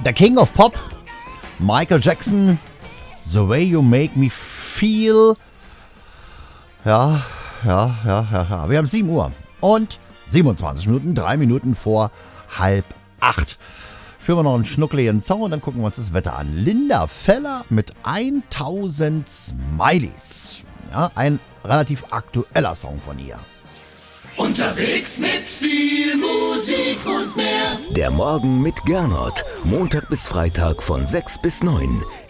Der King of Pop, Michael Jackson, The Way You Make Me Feel. Ja. Wir haben 7 Uhr und 27 Minuten, 3 Minuten vor 7:30. Spielen wir noch einen schnuckeligen Song und dann gucken wir uns das Wetter an. Linda Feller mit 1000 Smileys. Ja, ein relativ aktueller Song von ihr. Unterwegs mit viel Musik und mehr. Der Morgen mit Gernot. Montag bis Freitag von 6 bis 9.